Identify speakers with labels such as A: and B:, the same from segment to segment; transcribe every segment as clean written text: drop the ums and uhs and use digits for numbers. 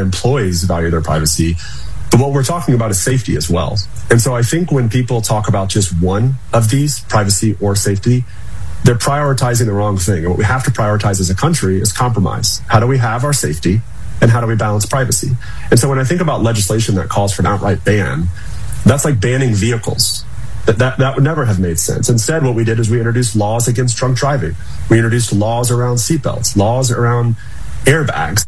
A: employees value their privacy. But what we're talking about is safety as well. And so I think when people talk about just one of these, privacy or safety, they're prioritizing the wrong thing. And what we have to prioritize as a country is compromise. How do we have our safety and how do we balance privacy? And so when I think about legislation that calls for an outright ban, that's like banning vehicles. That would never have made sense. Instead, what we did is we introduced laws against drunk driving. We introduced laws around seatbelts, laws around airbags.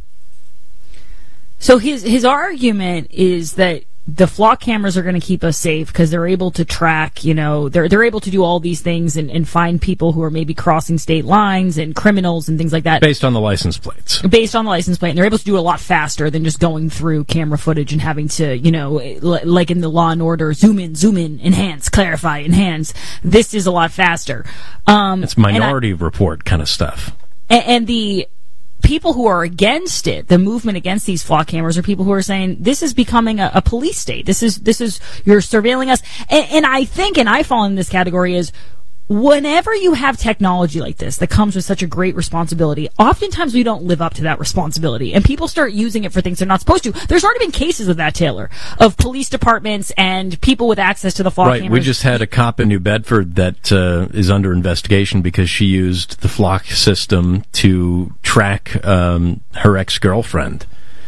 B: So his argument is that the flock cameras are going to keep us safe because they're able to track, they're able to do all these things and find people who are maybe crossing state lines and criminals and things like that.
C: Based on the license plates.
B: Based on the license plate. And they're able to do it a lot faster than just going through camera footage and having to, like in the Law and Order, zoom in, enhance, clarify, enhance. This is a lot faster.
C: It's Minority Report kind of stuff.
B: And the people who are against it, the movement against these flock cameras, are people who are saying this is becoming a police state. This is you're surveilling us. And I think, and I fall in this category, is whenever you have technology like this that comes with such a great responsibility, oftentimes we don't live up to that responsibility, and people start using it for things they're not supposed to. There's already been cases of that, Taylor, of police departments and people with access to the flock cameras.
C: Right, we just had a cop in New Bedford that is under investigation because she used the flock system to track her ex-girlfriend.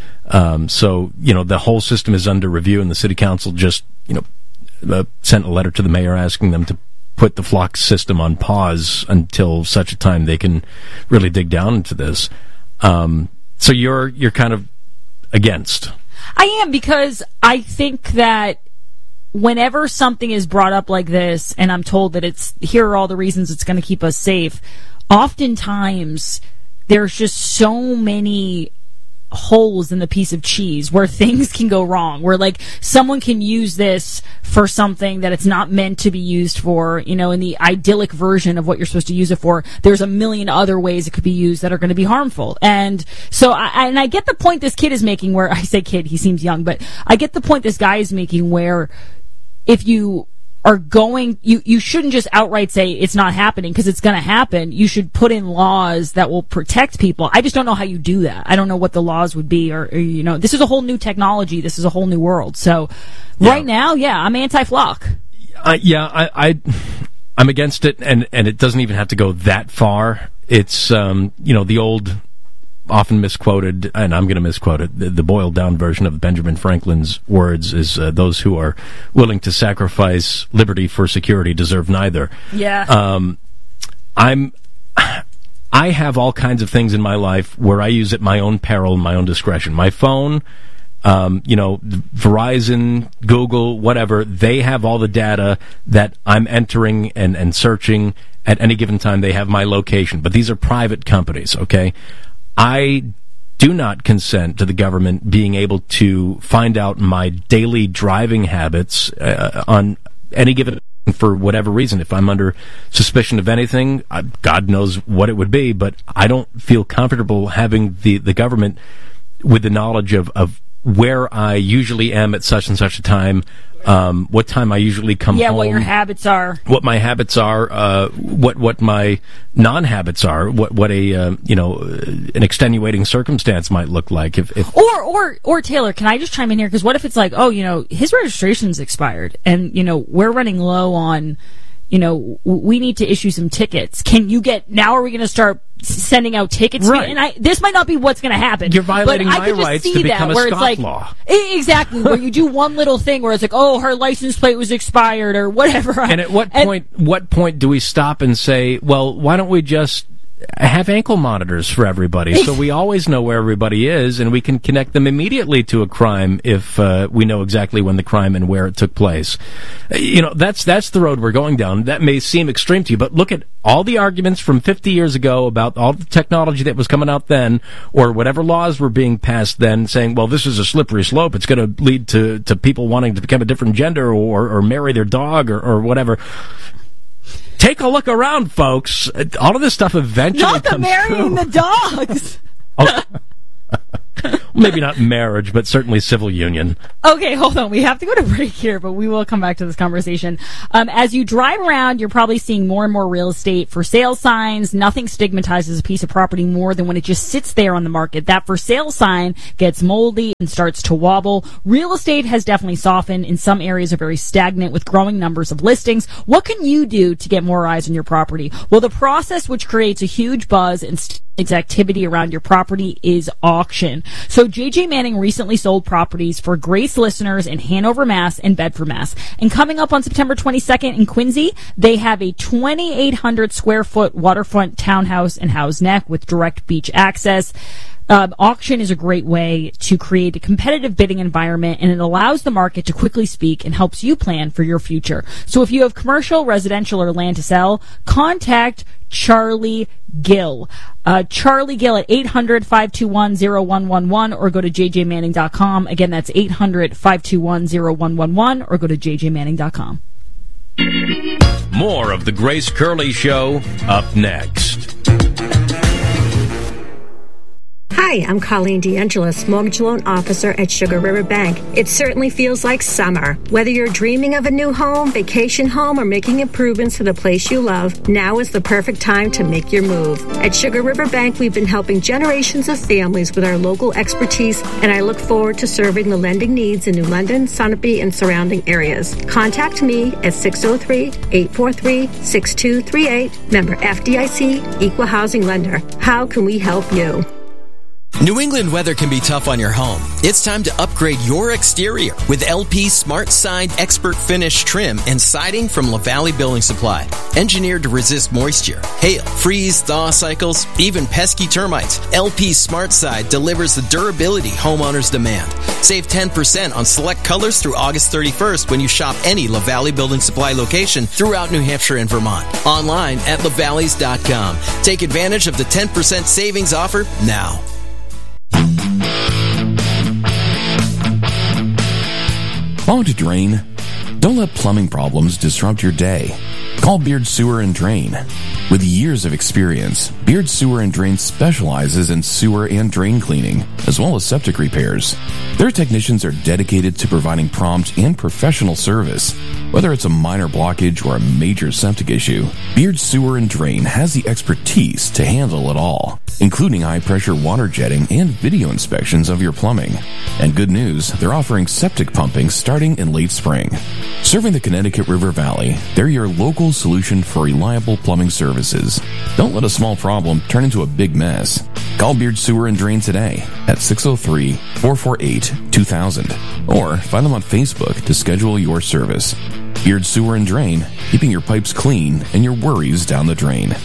C: So, the whole system is under review, and the city council just, sent a letter to the mayor asking them to put the flock system on pause until such a time they can really dig down into this. So you're kind of against.
B: I am, because I think that whenever something is brought up like this, and I'm told that here are all the reasons it's going to keep us safe, oftentimes there's just so many holes in the piece of cheese where things can go wrong, where like someone can use this for something that it's not meant to be used for, in the idyllic version of what you're supposed to use it for. There's a million other ways it could be used that are going to be harmful. And so I get the point this kid is making, where I say kid, he seems young, but I get the point this guy is making, where if you are going, you shouldn't just outright say it's not happening, because it's going to happen. You should put in laws that will protect people. I just don't know how you do that. I don't know what the laws would be, or this is a whole new technology. This is a whole new world. So right now, I'm anti-flock.
C: I'm against it, and it doesn't even have to go that far. It's, the old, often misquoted, and I'm going to misquote it, the boiled down version of Benjamin Franklin's words is, those who are willing to sacrifice liberty for security deserve neither.
B: Yeah.
C: I have all kinds of things in my life where I use at my own peril and my own discretion. My phone, Verizon, Google, whatever, they have all the data that I'm entering and searching at any given time. They have my location, but these are private companies, okay? I do not consent to the government being able to find out my daily driving habits on any given, for whatever reason. If I'm under suspicion of anything, God knows what it would be, but I don't feel comfortable having the government with the knowledge of where I usually am at such and such a time, what time I usually come home.
B: Yeah, what your habits are.
C: What my habits are, what my non-habits are, what an extenuating circumstance might look like.
B: Or Taylor, can I just chime in here? Because what if it's like, his registration's expired, and, we're running low on, we need to issue some tickets. Now are we going to start sending out tickets?
C: Right.
B: And this might not be what's going to happen.
C: You're violating my rights to become a scofflaw.
B: Exactly, where you do one little thing where it's like, her license plate was expired or whatever.
C: And at what point do we stop and say, well, why don't we just have ankle monitors for everybody, so we always know where everybody is, and we can connect them immediately to a crime if we know exactly when the crime and where it took place. That's the road we're going down. That may seem extreme to you, but look at all the arguments from 50 years ago about all the technology that was coming out then, or whatever laws were being passed then, saying, well, this is a slippery slope. It's going to lead to people wanting to become a different gender or marry their dog or whatever. Take a look around, folks. All of this stuff eventually comes true.
B: Not the marrying the dogs.
C: Maybe not marriage, but certainly civil union.
B: Okay, hold on. We have to go to break here, but we will come back to this conversation. As you drive around, you're probably seeing more and more real estate for sale signs. Nothing stigmatizes a piece of property more than when it just sits there on the market. That for sale sign gets moldy and starts to wobble. Real estate has definitely softened. In some areas are very stagnant with growing numbers of listings. What can you do to get more eyes on your property? Well, the process which creates a huge buzz and its activity around your property is auction. So JJ Manning recently sold properties for Grace listeners in Hanover, Mass. And Bedford, Mass. And coming up on September 22nd in Quincy, they have a 2,800 square foot waterfront townhouse in Howes Neck with direct beach access. Auction is a great way to create a competitive bidding environment, and it allows the market to quickly speak and helps you plan for your future. So if you have commercial, residential, or land to sell, contact Charlie Gill. Charlie Gill at 800-521-0111 or go to jjmanning.com. Again, that's 800-521-0111 or go to jjmanning.com.
C: More of the Grace Curley Show up next.
D: Hi, I'm Colleen DeAngelis, Mortgage Loan Officer at Sugar River Bank. It certainly feels like summer. Whether you're dreaming of a new home, vacation home, or making improvements to the place you love, now is the perfect time to make your move. At Sugar River Bank, we've been helping generations of families with our local expertise, and I look forward to serving the lending needs in New London, Sunapee, and surrounding areas. Contact me at 603-843-6238. Member FDIC, Equal Housing Lender. How can we help you?
E: New England weather can be tough on your home. It's time to upgrade your exterior with LP Smart Side Expert Finish trim and siding from LaValley Building Supply. Engineered to resist moisture, hail, freeze, thaw cycles, even pesky termites, LP Smart Side delivers the durability homeowners demand. Save 10% on select colors through August 31st when you shop any LaValley Building Supply location throughout New Hampshire and Vermont. Online at lavalleys.com. Take advantage of the 10% savings offer now.
F: Want to drain? Don't let plumbing problems disrupt your day. Call Beard Sewer and Drain. With years of experience, Beard Sewer and Drain specializes in sewer and drain cleaning, as well as septic repairs. Their technicians are dedicated to providing prompt and professional service. Whether it's a minor blockage or a major septic issue, Beard Sewer and Drain has the expertise to handle it all, including high-pressure water jetting and video inspections of your plumbing. And good news, they're offering septic pumping starting in late spring. Serving the Connecticut River Valley, they're your local solution for reliable plumbing services. Don't let a small problem turn into a big mess. Call Beard Sewer and Drain today at 603-448-2000 or find them on Facebook to schedule your service. Beard Sewer and Drain, keeping your pipes clean and your worries down the drain.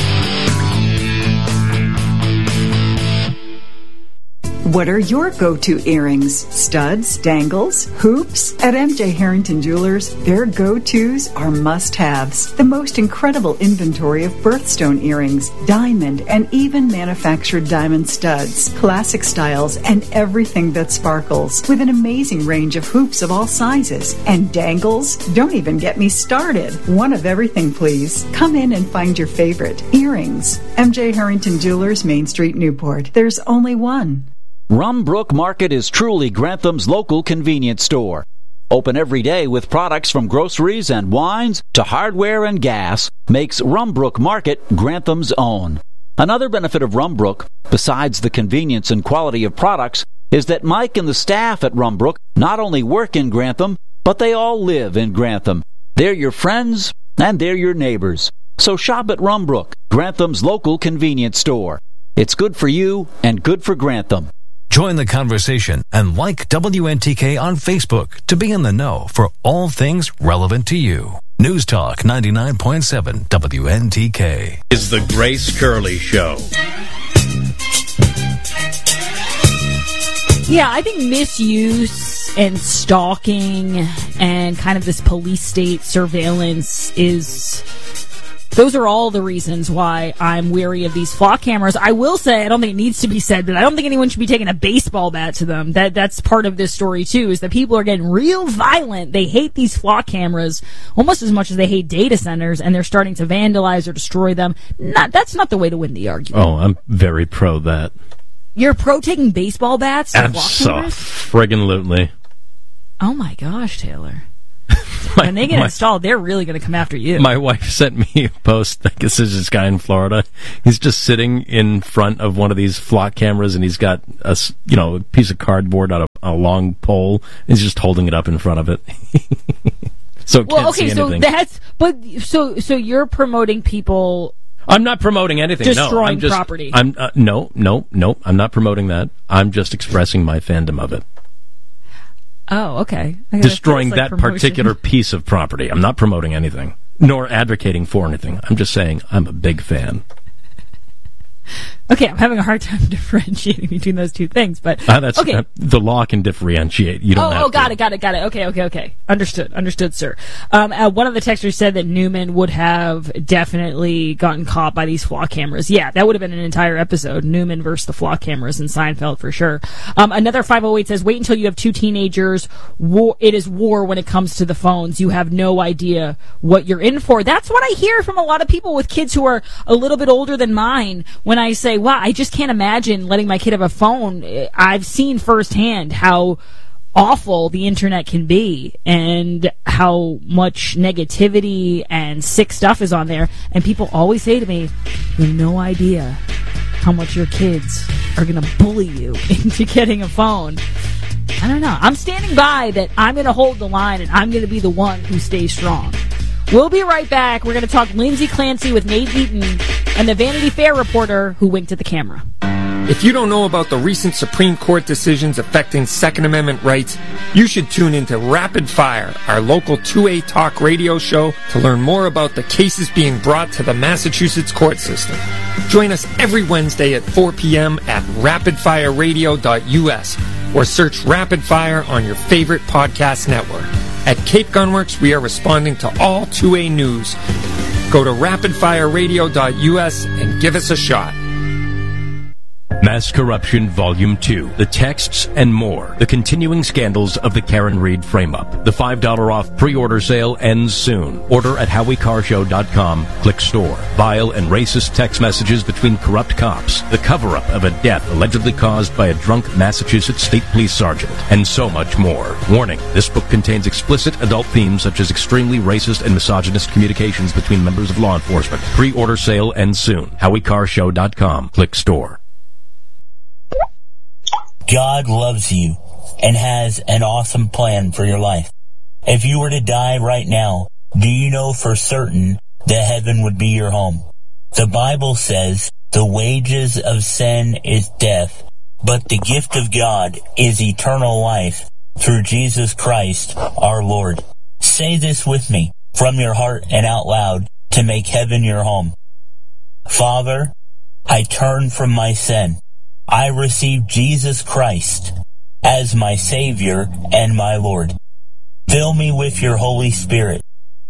G: What are your go-to earrings? Studs, dangles, hoops? At MJ Harrington Jewelers, their go-tos are must-haves. The most incredible inventory of birthstone earrings, diamond, and even manufactured diamond studs, classic styles, and everything that sparkles. With an amazing range of hoops of all sizes. And dangles? Don't even get me started. One of everything, please. Come in and find your favorite. Earrings. MJ Harrington Jewelers, Main Street, Newport. There's only one.
H: Rumbrook Market is truly Grantham's local convenience store. Open every day with products from groceries and wines to hardware and gas makes Rumbrook Market Grantham's own. Another benefit of Rumbrook, besides the convenience and quality of products, is that Mike and the staff at Rumbrook not only work in Grantham, but they all live in Grantham. They're your friends and they're your neighbors. So shop at Rumbrook, Grantham's local convenience store. It's good for you and good for Grantham.
I: Join the conversation and like WNTK on Facebook to be in the know for all things relevant to you. News Talk 99.7 WNTK
C: is the Grace Curley Show.
B: Yeah, I think misuse and stalking and kind of this police state surveillance those are all the reasons why I'm weary of these flock cameras. I will say, I don't think it needs to be said, but I don't think anyone should be taking a baseball bat to them. That's part of this story too, is that people are getting real violent. They hate these flock cameras almost as much as they hate data centers, and they're starting to vandalize or destroy them. That's not the way to win the argument.
C: Oh, I'm very pro that.
B: You're pro taking baseball bats to flock cameras?
C: Friggin-lutely.
B: Oh my gosh, Taylor. When they get installed, they're really going to come after you.
C: My wife sent me a post. I guess there's this guy in Florida. He's just sitting in front of one of these flock cameras, and he's got a piece of cardboard on a long pole. And he's just holding it up in front of it. So it can't see anything.
B: So you're promoting people.
C: I'm not promoting anything.
B: Destroying property.
C: No. I'm not promoting that. I'm just expressing my fandom of it.
B: Oh, okay.
C: Destroying that particular piece of property. I'm not promoting anything, nor advocating for anything. I'm just saying I'm a big fan. Okay, I'm having a hard time differentiating between those two things, but okay. The law can differentiate. You don't have to.
B: Got it. Okay. Understood, sir. One of the texters said that Newman would have definitely gotten caught by these flock cameras. Yeah, that would have been an entire episode, Newman versus the flock cameras in Seinfeld for sure. Another 508 says, wait until you have two teenagers. It is war when it comes to the phones. You have no idea what you're in for. That's what I hear from a lot of people with kids who are a little bit older than mine when I say, wow, I just can't imagine letting my kid have a phone. I've seen firsthand how awful the internet can be and how much negativity and sick stuff is on there. And people always say to me, you have no idea how much your kids are going to bully you into getting a phone. I don't know. I'm standing by that I'm going to hold the line and I'm going to be the one who stays strong. We'll be right back. We're going to talk Lindsay Clancy with Nate Eaton and the Vanity Fair reporter who winked at the camera.
J: If you don't know about the recent Supreme Court decisions affecting Second Amendment rights, you should tune into Rapid Fire, our local 2A talk radio show, to learn more about the cases being brought to the Massachusetts court system. Join us every Wednesday at 4 p.m. at rapidfireradio.us or search Rapid Fire on your favorite podcast network. At Cape Gunworks, we are responding to all 2A news. Go to rapidfireradio.us and give us a shot.
C: Mass Corruption Volume 2, The Texts and More, the continuing scandals of the Karen Reed frame-up. The $5 off pre-order sale ends soon. Order at HowieCarShow.com. Click store. Vile and racist text messages between corrupt cops. The cover-up of a death allegedly caused by a drunk Massachusetts State Police Sergeant. And so much more. Warning, this book contains explicit adult themes such as extremely racist and misogynist communications between members of law enforcement. Pre-order sale ends soon. HowieCarShow.com. Click store.
K: God loves you and has an awesome plan for your life. If you were to die right now, do you know for certain that heaven would be your home? The Bible says the wages of sin is death, but the gift of God is eternal life through Jesus Christ our Lord. Say this with me from your heart and out loud to make heaven your home. Father, I turn from my sin. I receive Jesus Christ as my Savior and my Lord. Fill me with your Holy Spirit.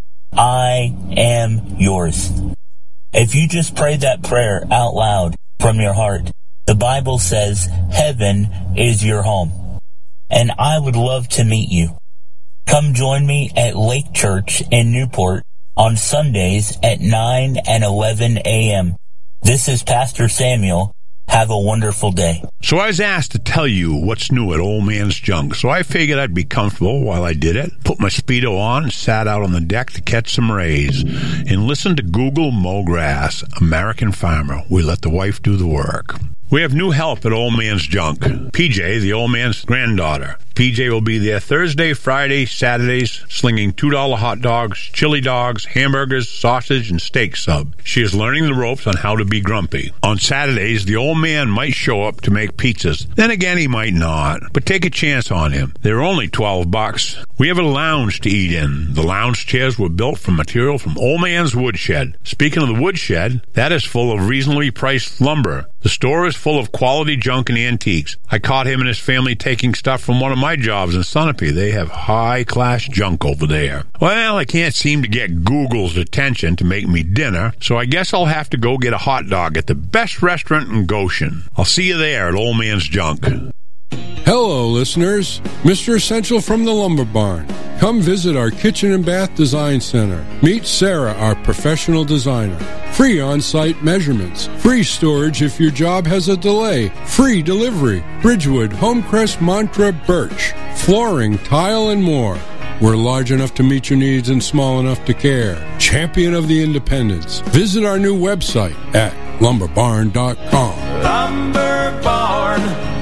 K: I am yours. If you just prayed that prayer out loud from your heart, the Bible says heaven is your home. And I would love to meet you. Come join me at Lake Church in Newport on Sundays at 9 and 11 a.m. This is Pastor Samuel. Have a wonderful day.
L: So I was asked to tell you what's new at Old Man's Junk, so I figured I'd be comfortable while I did it. Put my Speedo on and sat out on the deck to catch some rays and listen to Google Mow Grass, American Farmer. We let the wife do the work. We have new help at Old Man's Junk. PJ, the old man's granddaughter. PJ will be there Thursday, Friday, Saturdays, slinging $2 hot dogs, chili dogs, hamburgers, sausage, and steak sub. She is learning the ropes on how to be grumpy. On Saturdays, the old man might show up to make pizzas. Then again, he might not. But take a chance on him. They're only $12. We have a lounge to eat in. The lounge chairs were built from material from Old Man's Woodshed. Speaking of the woodshed, that is full of reasonably priced lumber. The store is full of quality junk and antiques. I caught him and his family taking stuff from one of my jobs in Sunapee. They have high-class junk over there. Well, I can't seem to get Google's attention to make me dinner, so I guess I'll have to go get a hot dog at the best restaurant in Goshen. I'll see you there at Old Man's Junk.
M: Hello, listeners. Mr. Essential from the Lumber Barn. Come visit our Kitchen and Bath Design Center. Meet Sarah, our professional designer. Free on-site measurements. Free storage if your job has a delay. Free delivery. Bridgewood, Homecrest, Mantra, Birch. Flooring, tile, and more. We're large enough to meet your needs and small enough to care. Champion of the independents. Visit our new website at lumberbarn.com.
I: Lumber Barn.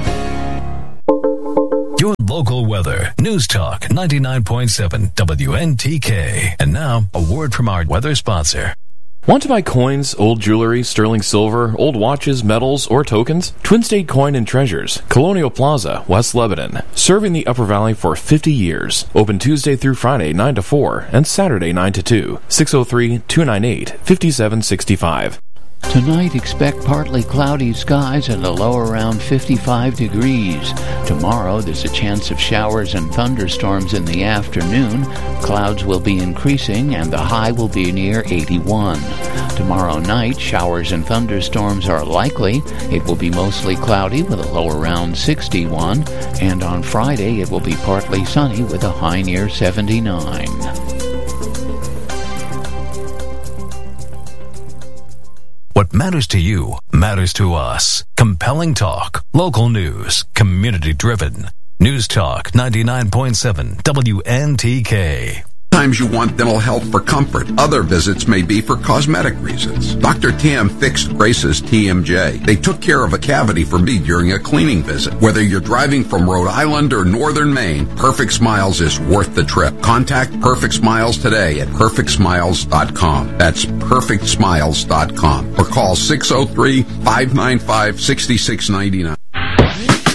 I: Your local weather. News Talk 99.7 WNTK. And now, a word from our weather sponsor.
F: Want to buy coins, old jewelry, sterling silver, old watches, medals, or tokens? Twin State Coin and Treasures, Colonial Plaza, West Lebanon. Serving the Upper Valley for 50 years. Open Tuesday through Friday 9 to 4 and Saturday 9 to 2. 603-298-5765.
N: Tonight, expect partly cloudy skies and a low around 55 degrees. Tomorrow, there's a chance of showers and thunderstorms in the afternoon. Clouds will be increasing and the high will be near 81. Tomorrow night, showers and thunderstorms are likely. It will be mostly cloudy with a low around 61. And on Friday, it will be partly sunny with a high near 79.
I: What matters to you matters to us. Compelling talk, local news, community-driven. News Talk 99.7 WNTK.
O: Sometimes you want dental health for comfort. Other visits may be for cosmetic reasons. Dr. Tam fixed Grace's TMJ. They took care of a cavity for me during a cleaning visit. Whether you're driving from Rhode Island or Northern Maine, Perfect Smiles is worth the trip. Contact Perfect Smiles today at perfectsmiles.com. That's perfectsmiles.com. Or call 603-595-6699.